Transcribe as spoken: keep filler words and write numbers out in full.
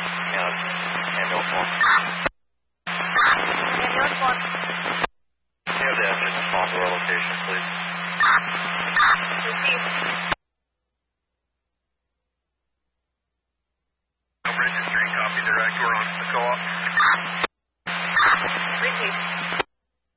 Yeah, ambulance one. Ambulance one. Can you have the engine respond to our location, please? Received. Bridge Street, copy direct. We're on the co-op. Received.